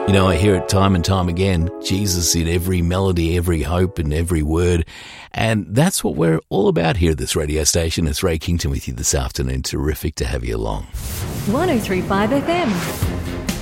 You know, I hear it time and time again, Jesus in every melody, every hope and every word. And that's what we're all about here at this radio station. It's Ray Kington with you this afternoon. Terrific to have you along. 103.5 FM.